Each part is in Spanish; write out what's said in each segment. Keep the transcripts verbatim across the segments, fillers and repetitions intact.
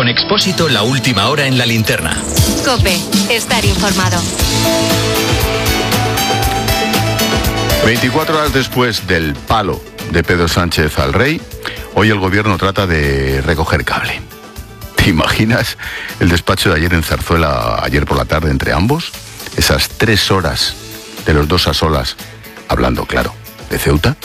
Con Expósito, la última hora en la linterna. COPE, estar informado. veinticuatro horas después del palo de Pedro Sánchez al rey, hoy el gobierno trata de recoger cable. ¿Te imaginas el despacho de ayer en Zarzuela, ayer por la tarde, entre ambos? Esas tres horas de los dos a solas, hablando, claro, de Ceuta.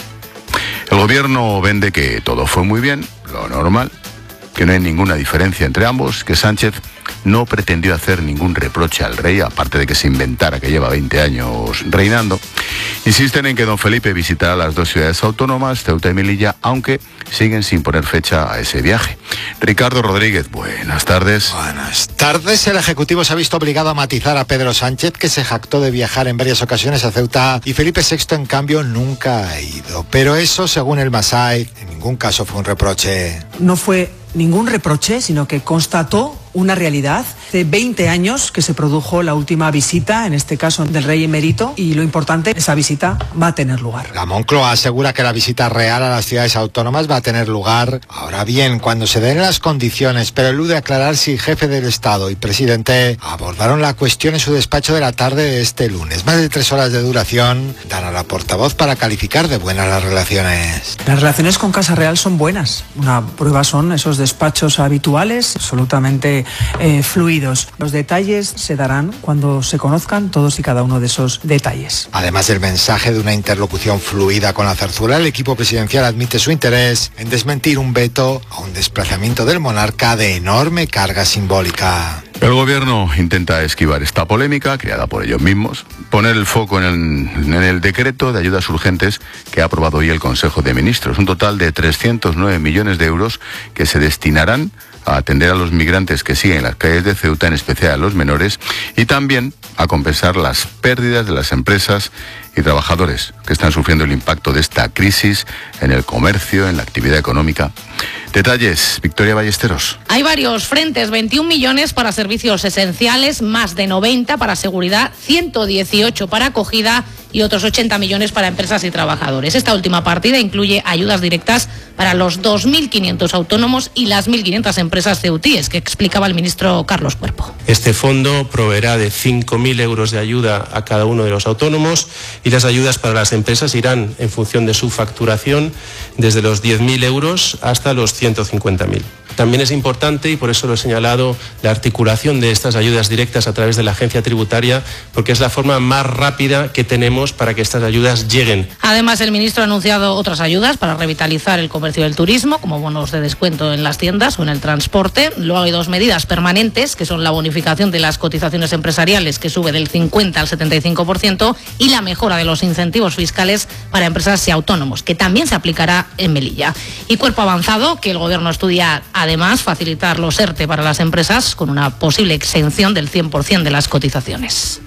El gobierno vende que todo fue muy bien, lo normal, que no hay ninguna diferencia entre ambos, que Sánchez no pretendió hacer ningún reproche al rey, aparte de que se inventara que lleva veinte años reinando. Insisten en que don Felipe visitará las dos ciudades autónomas, Ceuta y Melilla, aunque siguen sin poner fecha a ese viaje. Ricardo Rodríguez, buenas tardes. Buenas tardes. El Ejecutivo se ha visto obligado a matizar a Pedro Sánchez, que se jactó de viajar en varias ocasiones a Ceuta, y Felipe sexto, en cambio, nunca ha ido. Pero eso, según el Masai, en ningún caso fue un reproche. No fue ningún reproche, sino que constató una realidad. Hace veinte años que se produjo la última visita, en este caso del rey emérito, y lo importante, esa visita va a tener lugar. La Moncloa asegura que la visita real a las ciudades autónomas va a tener lugar, ahora bien, cuando se den las condiciones, pero elude aclarar si el jefe del Estado y presidente abordaron la cuestión en su despacho de la tarde de este lunes. Más de tres horas de duración dan a la portavoz para calificar de buenas las relaciones. Las relaciones con Casa Real son buenas. Una prueba son esos despachos habituales, absolutamente eh, fluidos. Los detalles se darán cuando se conozcan todos y cada uno de esos detalles. Además del mensaje de una interlocución fluida con la Zarzuela, el equipo presidencial admite su interés en desmentir un veto a un desplazamiento del monarca de enorme carga simbólica. El gobierno intenta esquivar esta polémica, creada por ellos mismos, poner el foco en el, en el decreto de ayudas urgentes que ha aprobado hoy el Consejo de Ministros. Un total de trescientos nueve millones de euros que se destinarán a atender a los migrantes que siguen en las calles de Ceuta, en especial a los menores, y también a compensar las pérdidas de las empresas y trabajadores que están sufriendo el impacto de esta crisis en el comercio, en la actividad económica. Detalles, Victoria Ballesteros. Hay varios frentes, veintiún millones para servicios esenciales, más de noventa para seguridad, ciento dieciocho para acogida y otros ochenta millones para empresas y trabajadores. Esta última partida incluye ayudas directas para los dos mil quinientos autónomos y las mil quinientas empresas ceutíes, que explicaba el ministro Carlos Cuerpo. Este fondo proveerá de cinco mil euros de ayuda a cada uno de los autónomos, y las ayudas para las empresas irán en función de su facturación, desde los diez mil euros hasta los ciento cincuenta mil. También es importante, y por eso lo he señalado, la articulación de estas ayudas directas a través de la agencia tributaria, porque es la forma más rápida que tenemos para que estas ayudas lleguen. Además, el ministro ha anunciado otras ayudas para revitalizar el comercio del turismo, como bonos de descuento en las tiendas o en el transporte. Luego hay dos medidas permanentes, que son la bonificación de las cotizaciones empresariales, que sube del cincuenta al setenta y cinco por ciento, y la mejora de los incentivos fiscales para empresas y autónomos, que también se aplicará en Melilla. Y Cuerpo avanzado, que el gobierno estudia además facilitar los ERTE para las empresas con una posible exención del cien por ciento de las cotizaciones.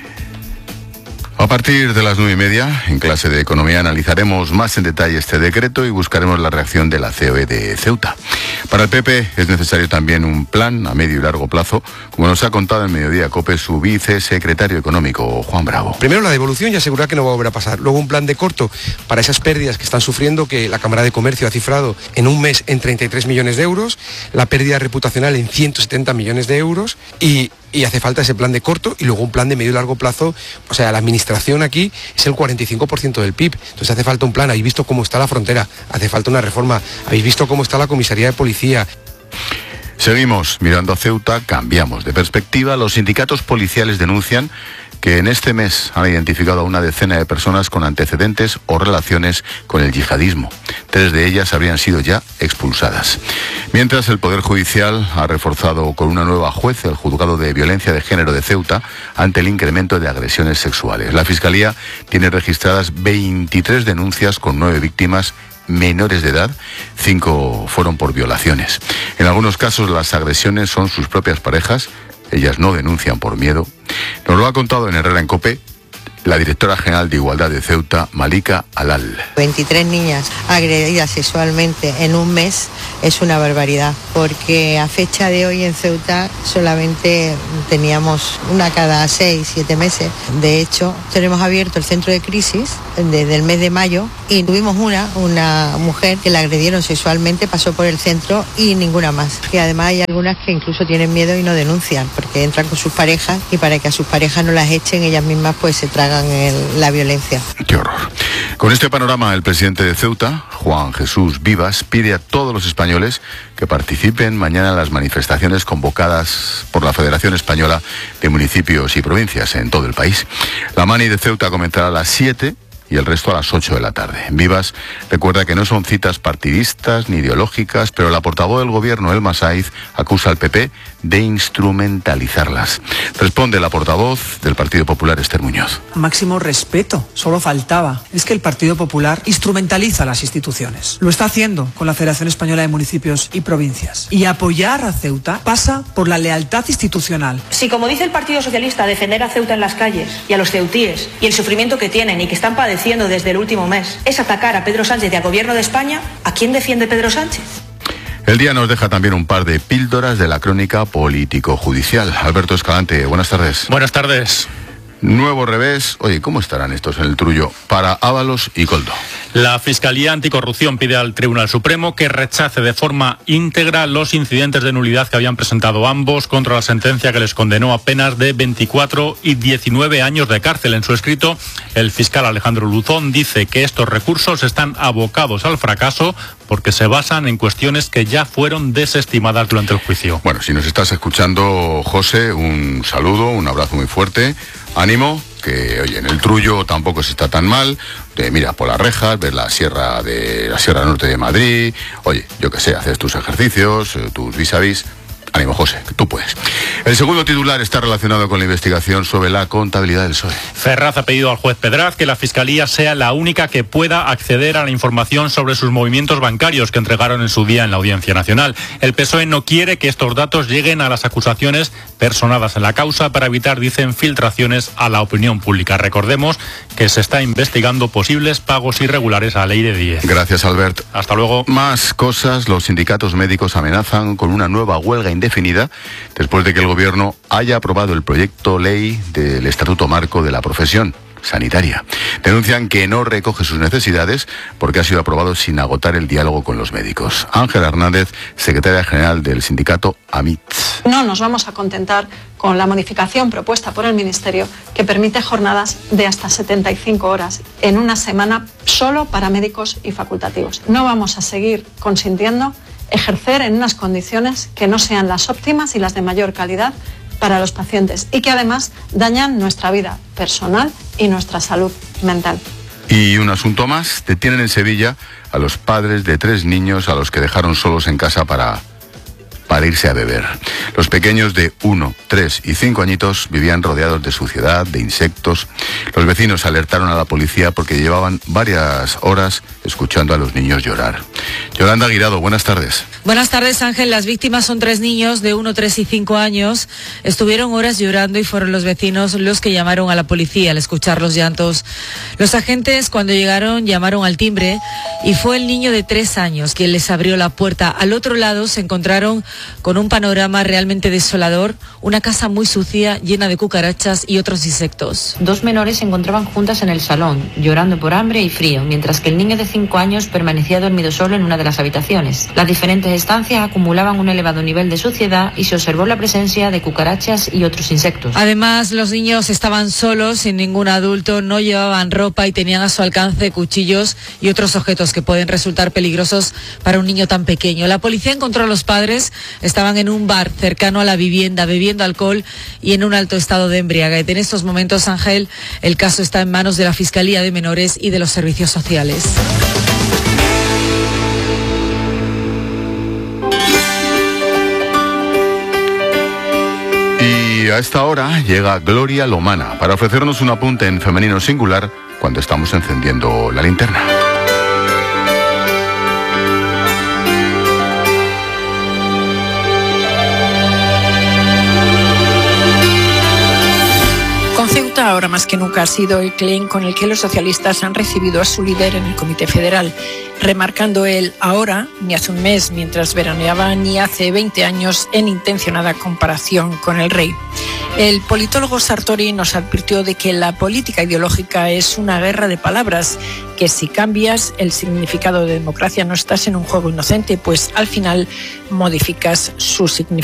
A partir de las nueve y media, en clase de economía, analizaremos más en detalle este decreto y buscaremos la reacción de la C O E de Ceuta. Para el P P es necesario también un plan a medio y largo plazo, como nos ha contado en Mediodía COPE su vicesecretario económico, Juan Bravo. Primero la devolución y asegurar que no va a volver a pasar. Luego un plan de corto para esas pérdidas que están sufriendo, que la Cámara de Comercio ha cifrado en un mes en treinta y tres millones de euros, la pérdida reputacional en ciento setenta millones de euros, y Y hace falta ese plan de corto y luego un plan de medio y largo plazo. O sea, la administración aquí es el cuarenta y cinco por ciento del P I B. Entonces hace falta un plan. Habéis visto cómo está la frontera, hace falta una reforma. Habéis visto cómo está la comisaría de policía. Seguimos mirando a Ceuta, cambiamos de perspectiva. Los sindicatos policiales denuncian que en este mes han identificado a una decena de personas con antecedentes o relaciones con el yihadismo. Tres de ellas habrían sido ya expulsadas. Mientras, el Poder Judicial ha reforzado con una nueva juez el Juzgado de Violencia de Género de Ceuta ante el incremento de agresiones sexuales. La Fiscalía tiene registradas veintitrés denuncias con nueve víctimas menores de edad, cinco fueron por violaciones. En algunos casos las agresiones son sus propias parejas, ellas no denuncian por miedo. Nos lo ha contado en Herrera en COPE la directora general de Igualdad de Ceuta, Malika Alal. veintitrés niñas agredidas sexualmente en un mes es una barbaridad, porque a fecha de hoy en Ceuta solamente teníamos una cada seis, siete meses. De hecho, tenemos abierto el centro de crisis desde el mes de mayo y tuvimos una, una mujer que la agredieron sexualmente, pasó por el centro y ninguna más. Y además hay algunas que incluso tienen miedo y no denuncian, porque entran con sus parejas y para que a sus parejas no las echen, ellas mismas pues se tragan el, la violencia. ¡Qué horror! Con este panorama, el presidente de Ceuta, Juan Jesús Vivas, pide a todos los españoles que participen mañana en las manifestaciones convocadas por la Federación Española de Municipios y Provincias en todo el país. La mani de Ceuta comenzará a las siete y el resto a las ocho de la tarde. Vivas recuerda que no son citas partidistas ni ideológicas, pero la portavoz del gobierno, Elma Saiz, acusa al P P de instrumentalizarlas. Responde la portavoz del Partido Popular, Esther Muñoz. Máximo respeto, solo faltaba. Es que el Partido Popular instrumentaliza las instituciones. Lo está haciendo con la Federación Española de Municipios y Provincias. Y apoyar a Ceuta pasa por la lealtad institucional. Si, como dice el Partido Socialista, defender a Ceuta en las calles y a los ceutíes y el sufrimiento que tienen y que están padeciendo desde el último mes es atacar a Pedro Sánchez y al Gobierno de España, ¿a quién defiende Pedro Sánchez? El día nos deja también un par de píldoras de la crónica político-judicial. Alberto Escalante, buenas tardes. Buenas tardes. Nuevo revés. Oye, ¿cómo estarán estos en el trullo para Ábalos y Koldo? La Fiscalía Anticorrupción pide al Tribunal Supremo que rechace de forma íntegra los incidentes de nulidad que habían presentado ambos contra la sentencia que les condenó a penas de veinticuatro y diecinueve años de cárcel. En su escrito, el fiscal Alejandro Luzón dice que estos recursos están abocados al fracaso porque se basan en cuestiones que ya fueron desestimadas durante el juicio. Bueno, si nos estás escuchando, José, un saludo, un abrazo muy fuerte. Ánimo, que oye, en el trullo tampoco se está tan mal. Te miras por las rejas, ves la sierra de la Sierra Norte de Madrid. Oye, yo qué sé, haces tus ejercicios, tus vis a vis. Ánimo, José, que tú puedes. El segundo titular está relacionado con la investigación sobre la contabilidad del P S O E. Ferraz ha pedido al juez Pedraz que la Fiscalía sea la única que pueda acceder a la información sobre sus movimientos bancarios que entregaron en su día en la Audiencia Nacional. El P S O E no quiere que estos datos lleguen a las acusaciones personadas en la causa para evitar, dicen, filtraciones a la opinión pública. Recordemos que se está investigando posibles pagos irregulares a Ley de diez. Gracias, Albert. Hasta luego. Más cosas. Los sindicatos médicos amenazan con una nueva huelga indefinida después de que el gobierno haya aprobado el proyecto ley del Estatuto Marco de la Profesión Sanitaria. Denuncian que no recoge sus necesidades porque ha sido aprobado sin agotar el diálogo con los médicos. Ángela Hernández, secretaria general del sindicato AMITS. No nos vamos a contentar con la modificación propuesta por el Ministerio que permite jornadas de hasta setenta y cinco horas en una semana solo para médicos y facultativos. No vamos a seguir consintiendo ejercer en unas condiciones que no sean las óptimas y las de mayor calidad para los pacientes y que además dañan nuestra vida personal y nuestra salud mental. Y un asunto más, detienen en Sevilla a los padres de tres niños a los que dejaron solos en casa para, para irse a beber. Los pequeños de uno, tres y cinco añitos vivían rodeados de suciedad, de insectos. Los vecinos alertaron a la policía porque llevaban varias horas escuchando a los niños llorar. Yolanda Guirado, buenas tardes. Buenas tardes, Ángel. Las víctimas son tres niños de uno, tres y cinco años. Estuvieron horas llorando y fueron los vecinos los que llamaron a la policía al escuchar los llantos. Los agentes, cuando llegaron, llamaron al timbre y fue el niño de tres años quien les abrió la puerta. Al otro lado se encontraron con un panorama realmente desolador, una casa muy sucia, llena de cucarachas y otros insectos. Dos menores se encontraban juntas en el salón, llorando por hambre y frío, mientras que el niño de cinco años permanecía dormido solo en una de las habitaciones. Las diferentes estancias acumulaban un elevado nivel de suciedad y se observó la presencia de cucarachas y otros insectos. Además, los niños estaban solos, sin ningún adulto, no llevaban ropa y tenían a su alcance cuchillos y otros objetos que pueden resultar peligrosos para un niño tan pequeño. La policía encontró a los padres, estaban en un bar cercano a la vivienda, bebiendo alcohol y en un alto estado de embriaguez. En estos momentos, Ángel, el caso está en manos de la Fiscalía de Menores y de los servicios sociales. Y a esta hora llega Gloria Lomana para ofrecernos un apunte en femenino singular cuando estamos encendiendo la linterna. Con Ceuta Esta ahora más que nunca ha sido el claim con el que los socialistas han recibido a su líder en el Comité Federal, remarcando el ahora, ni hace un mes mientras veraneaba, ni hace veinte años en intencionada comparación con el rey. El politólogo Sartori nos advirtió de que la política ideológica es una guerra de palabras, que si cambias el significado de democracia no estás en un juego inocente, pues al final modificas su significado.